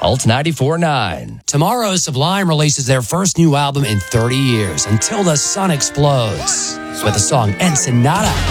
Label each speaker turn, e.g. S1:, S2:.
S1: Alt 94.9.
S2: Tomorrow, Sublime releases their first new album in 30 years, Until the Sun Explodes, with the song Ensenada.